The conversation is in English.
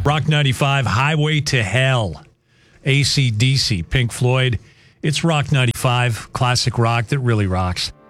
Rock 95, Highway to Hell. AC/DC, Pink Floyd. It's Rock 95, classic rock that really rocks.